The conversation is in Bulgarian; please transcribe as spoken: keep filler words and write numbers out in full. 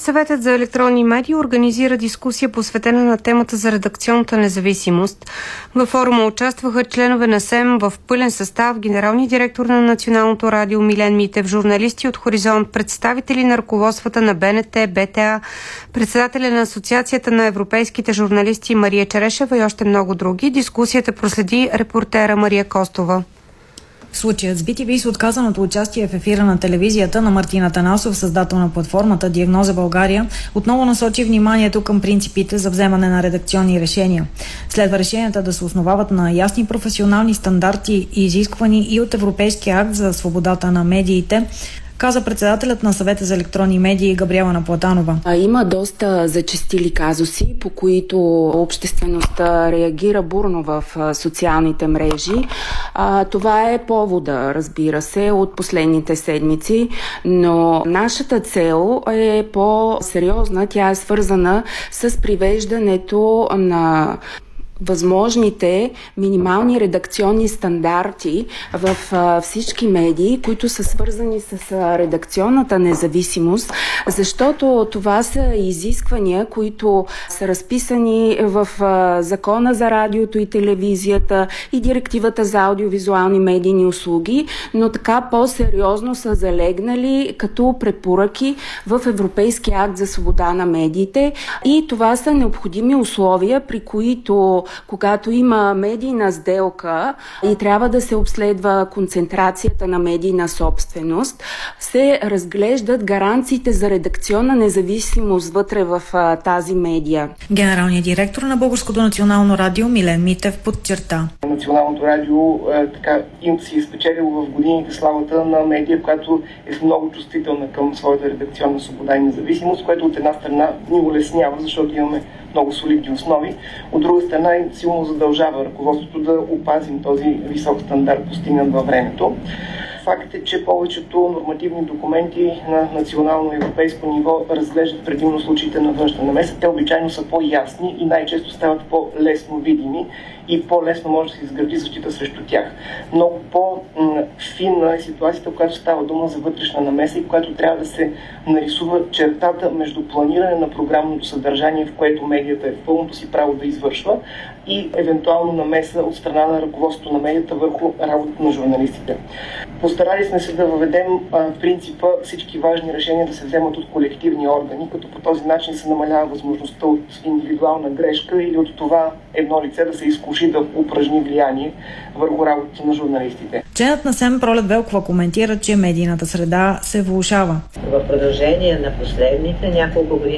Съветът за електронни медии организира дискусия, посветена на темата за редакционната независимост. Във форума участваха членове на СЕМ в пълен състав, генералният директор на Националното радио Милен Митев, журналисти от Хоризонт, представители на ръководствата на БНТ, БТА, председателя на Асоциацията на европейските журналисти Мария Черешева и още много други. Дискусията проследи репортера Мария Костова. Случаят с би ти ви с отказаното участие в ефира на телевизията на Мартин Атанасов, създател на платформата Диагноза България, отново насочи вниманието към принципите за вземане на редакционни решения. Следва решенията да се основават на ясни професионални стандарти и изисквани и от Европейския акт за свободата на медиите, каза председателят на Съвета за електронни медии Габриела Наплатанова. Има доста зачестили казуси, по които обществеността реагира бурно в социалните мрежи. Това е повода, разбира се, от последните седмици, но нашата цел е по-сериозна. Тя е свързана с привеждането на възможните минимални редакционни стандарти в а, всички медии, които са свързани с а, редакционната независимост, защото това са изисквания, които са разписани в а, Закона за радиото и телевизията и Директивата за аудиовизуални медийни услуги, но така по-сериозно са залегнали като препоръки в Европейския акт за свобода на медиите и това са необходими условия, при които когато има медийна сделка и трябва да се обследва концентрацията на медийна собственост, се разглеждат гаранциите за редакционна независимост вътре в а, тази медия. Генералният директор на Българското национално радио Милен Митев подчерта. Националното радио е, така, им си е спечелило в годините славата на медия, която е много чувствителна към своята редакционна свобода и независимост, което от една страна ни улеснява, защото имаме много солидни основи. От друга страна и силно задължава ръководството да опазим този висок стандарт, постигнат във времето. Факт е, че повечето нормативни документи на национално и европейско ниво разглеждат предимно случаите на външна намеса. Те обичайно са по-ясни и най-често стават по-лесно видими и по-лесно може да се изгради защита срещу тях. Много по-финна е ситуацията, в която става дума за вътрешна намеса и в която трябва да се нарисува чертата между планиране на програмното съдържание, в което медията е в пълното си право да извършва, и евентуално намеса от страна на ръководството на медията върху работата на журналистите. Постарали сме се да въведем а, принципа всички важни решения да се вземат от колективни органи, като по този начин се намалява възможността от индивидуална грешка или от това едно лице да се изкуши да упражни влияние върху работата на журналистите. Членът на СЕМ Пролет Велкова коментира, че медийната среда се влошава. В продължение на последните няколко години